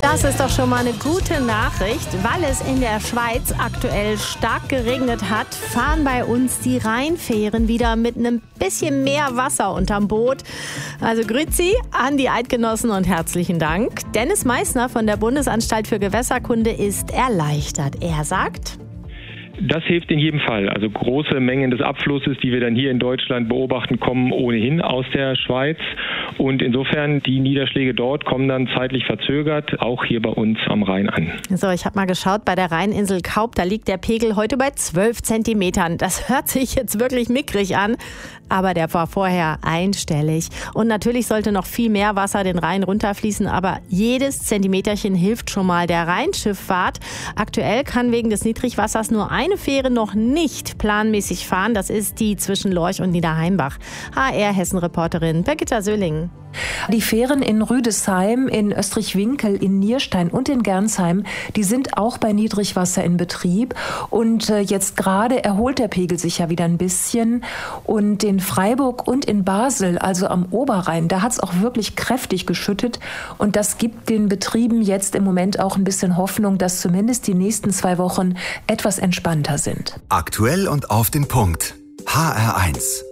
Das ist doch schon mal eine gute Nachricht. Weil es in der Schweiz aktuell stark geregnet hat, fahren bei uns die Rheinfähren wieder mit einem bisschen mehr Wasser unterm Boot. Also grüezi an die Eidgenossen und herzlichen Dank. Dennis Meissner von der Bundesanstalt für Gewässerkunde ist erleichtert. Er sagt: Das hilft in jedem Fall. Also große Mengen des Abflusses, die wir dann hier in Deutschland beobachten, kommen ohnehin aus der Schweiz. Und insofern, die Niederschläge dort kommen dann zeitlich verzögert, auch hier bei uns am Rhein an. So, ich habe mal geschaut, bei der Rheininsel Kaup, da liegt der Pegel heute bei 12 Zentimetern. Das hört sich jetzt wirklich mickrig an, aber der war vorher einstellig. Und natürlich sollte noch viel mehr Wasser den Rhein runterfließen, aber jedes Zentimeterchen hilft schon mal der Rheinschifffahrt. Aktuell kann wegen des Niedrigwassers nur eine Fähre noch nicht planmäßig fahren. Das ist die zwischen Lorch und Niederheimbach. HR-Hessen-Reporterin Birgitta Söhling. Die Fähren in Rüdesheim, in Österreich-Winkel, in Nierstein und in Gernsheim, die sind auch bei Niedrigwasser in Betrieb. Und jetzt gerade erholt der Pegel sich ja wieder ein bisschen. Und in Freiburg und in Basel, also am Oberrhein, da hat es auch wirklich kräftig geschüttet. Und das gibt den Betrieben jetzt im Moment auch ein bisschen Hoffnung, dass zumindest die nächsten 2 Wochen etwas entspannter sind. Aktuell und auf den Punkt. HR1.